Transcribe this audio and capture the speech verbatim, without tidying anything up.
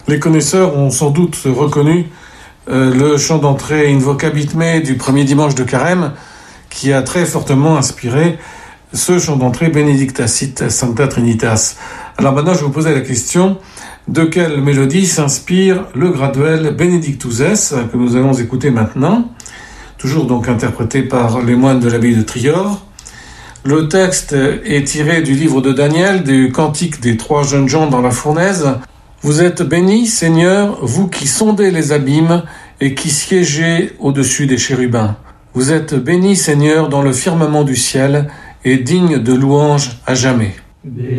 Les connaisseurs ont sans doute reconnu euh, le chant d'entrée Invocabitme du premier dimanche de Carême, qui a très fortement inspiré ce chant d'entrée Benedictacit Sancta Trinitas. Alors maintenant, je vais vous poser la question, de quelle mélodie s'inspire le graduel Benedictus Es, que nous allons écouter maintenant, toujours donc interprété par les moines de l'abbaye de Trior. Le texte est tiré du livre de Daniel, du cantique des trois jeunes gens dans la fournaise. Vous êtes bénis, Seigneur, vous qui sondez les abîmes et qui siégez au-dessus des chérubins. Vous êtes bénis, Seigneur, dans le firmament du ciel et digne de louange à jamais.